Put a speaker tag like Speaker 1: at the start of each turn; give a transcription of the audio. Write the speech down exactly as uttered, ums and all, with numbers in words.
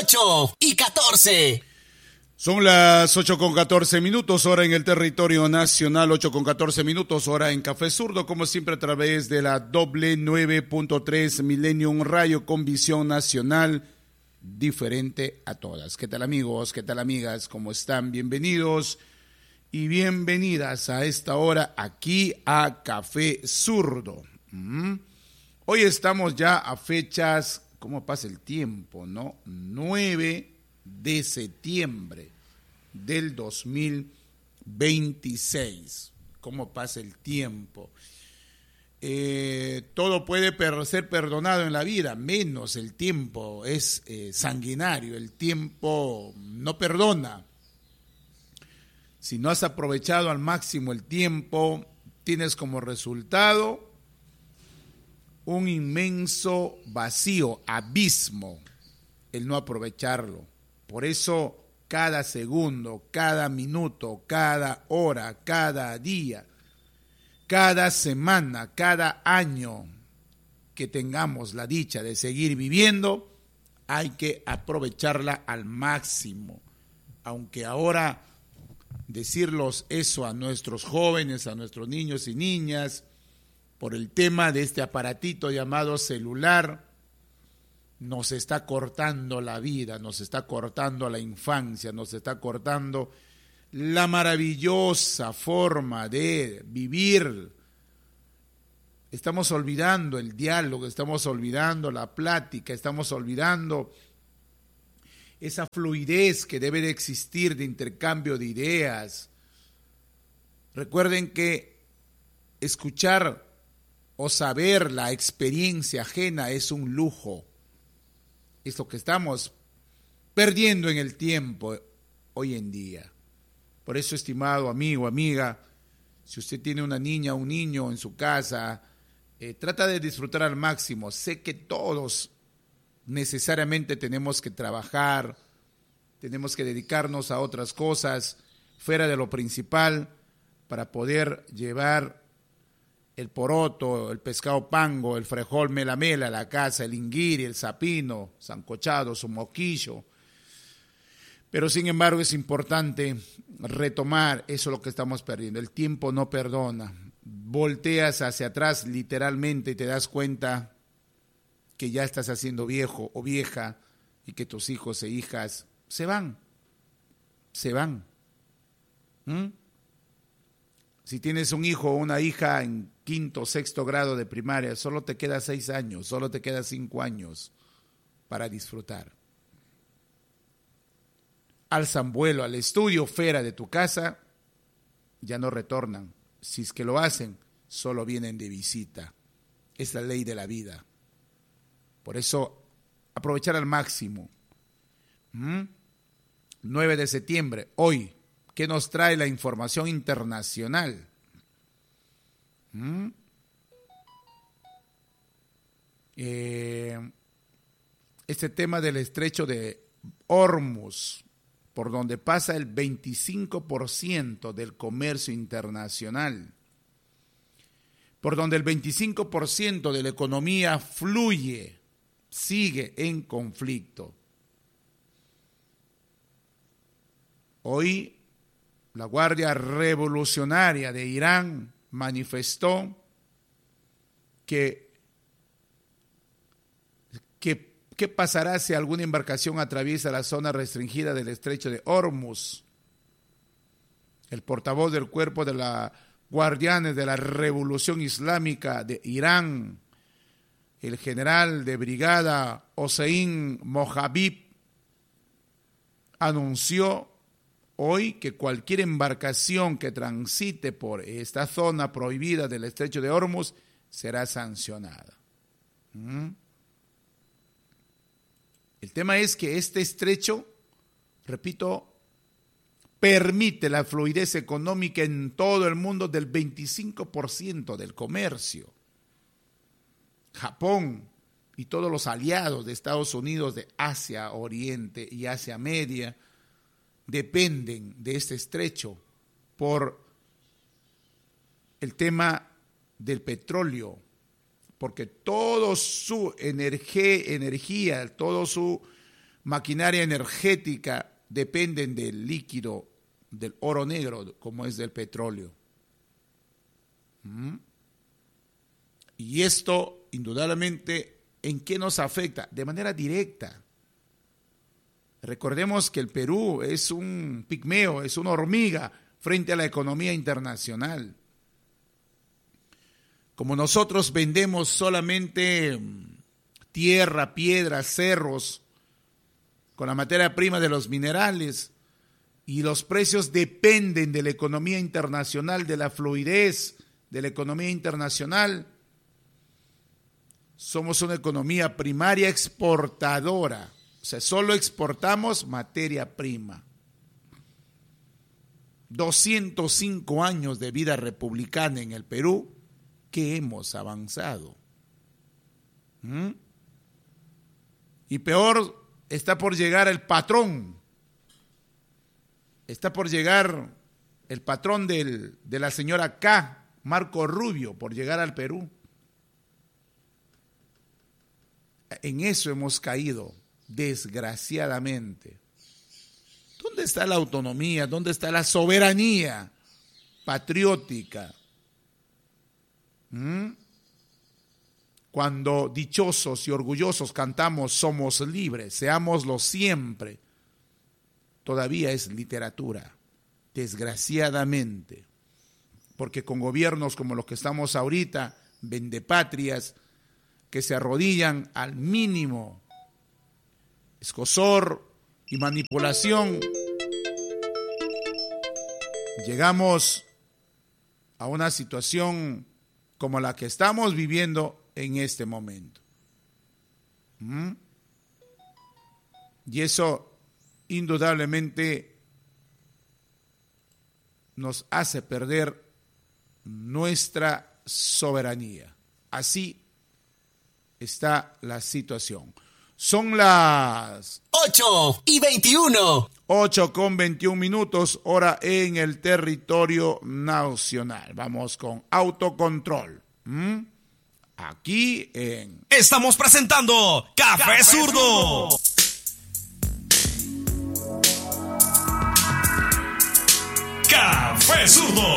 Speaker 1: ocho y catorce.
Speaker 2: Son las ocho con catorce minutos, hora en el territorio nacional, ocho con catorce minutos, hora en Café Zurdo, como siempre a través de la doble nueve punto tres Millennium Radio con visión nacional, diferente a todas. ¿Qué tal amigos? ¿Qué tal amigas? ¿Cómo están? Bienvenidos y bienvenidas a esta hora aquí a Café Zurdo. ¿Mm? Hoy estamos ya a fechas, ¿cómo pasa el tiempo, no? nueve de septiembre del dos mil veintiséis. ¿Cómo pasa el tiempo? Eh, todo puede per- ser perdonado en la vida, menos el tiempo es eh, sanguinario, el tiempo no perdona. Si no has aprovechado al máximo el tiempo, tienes como resultado un inmenso vacío, abismo, el no aprovecharlo. Por eso cada segundo, cada minuto, cada hora, cada día, cada semana, cada año que tengamos la dicha de seguir viviendo, hay que aprovecharla al máximo. Aunque ahora decirlos eso a nuestros jóvenes, a nuestros niños y niñas, por el tema de este aparatito llamado celular, nos está cortando la vida, nos está cortando la infancia, nos está cortando la maravillosa forma de vivir. Estamos olvidando el diálogo, estamos olvidando la plática, estamos olvidando esa fluidez que debe de existir de intercambio de ideas. Recuerden que escuchar o saber la experiencia ajena es un lujo. Es lo que estamos perdiendo en el tiempo hoy en día. Por eso, estimado amigo, amiga, si usted tiene una niña o un niño en su casa, eh, trata de disfrutar al máximo. Sé que todos necesariamente tenemos que trabajar, tenemos que dedicarnos a otras cosas fuera de lo principal para poder llevar el poroto, el pescado pango, el frejol mela mela a la casa, el inguiri, el sapino, sancochado, su moquillo. Pero sin embargo es importante retomar eso lo que estamos perdiendo. El tiempo no perdona. Volteas hacia atrás literalmente y te das cuenta que ya estás haciendo viejo o vieja y que tus hijos e hijas se van. Se van. ¿Mm? Si tienes un hijo o una hija en quinto o sexto grado de primaria, solo te queda seis años, solo te queda cinco años para disfrutar. Alzan vuelo al estudio fuera de tu casa, ya no retornan. Si es que lo hacen, solo vienen de visita. Es la ley de la vida. Por eso, aprovechar al máximo. ¿Mm? nueve de septiembre, hoy. ¿Qué nos trae la información internacional? ¿Mm? Eh, este tema del estrecho de Hormuz, por donde pasa el veinticinco por ciento del comercio internacional, por donde el veinticinco por ciento de la economía fluye, sigue en conflicto. Hoy la Guardia Revolucionaria de Irán manifestó que, que qué pasará si alguna embarcación atraviesa la zona restringida del estrecho de Hormuz. El portavoz del cuerpo de la Guardianes de la Revolución Islámica de Irán, el general de brigada Hossein Mohabib, anunció hoy que cualquier embarcación que transite por esta zona prohibida del estrecho de Hormuz será sancionada. ¿Mm? El tema es que este estrecho, repito, permite la fluidez económica en todo el mundo del veinticinco por ciento del comercio. Japón y todos los aliados de Estados Unidos de Asia Oriente y Asia Media dependen de este estrecho por el tema del petróleo, porque toda su energía, energía, todo su maquinaria energética dependen del líquido, del oro negro, como es del petróleo. ¿Mm? Y esto, indudablemente, ¿en qué nos afecta? De manera directa. Recordemos que el Perú es un pigmeo, es una hormiga frente a la economía internacional. Como nosotros vendemos solamente tierra, piedras, cerros, con la materia prima de los minerales, y los precios dependen de la economía internacional, de la fluidez de la economía internacional, somos una economía primaria exportadora. O sea, solo exportamos materia prima. doscientos cinco años de vida republicana en el Perú, que hemos avanzado. ¿Mm? Y peor, está por llegar el patrón. Está por llegar el patrón del, de la señora K, Marco Rubio, por llegar al Perú. En eso hemos caído, desgraciadamente. ¿Dónde está la autonomía? ¿Dónde está la soberanía patriótica? ¿Mm? Cuando dichosos y orgullosos cantamos somos libres, seámoslo siempre, todavía es literatura, desgraciadamente, porque con gobiernos como los que estamos ahorita, vendepatrias, que se arrodillan al mínimo escozor y manipulación, llegamos a una situación como la que estamos viviendo en este momento. ¿Mm? Y eso indudablemente nos hace perder nuestra soberanía. Así está la situación. Son las
Speaker 1: ocho y veintiuno.
Speaker 2: ocho con veintiún minutos, hora en el territorio nacional. Vamos con autocontrol. ¿Mm? Aquí en...
Speaker 1: Estamos presentando Café, Café Zurdo. Café Zurdo.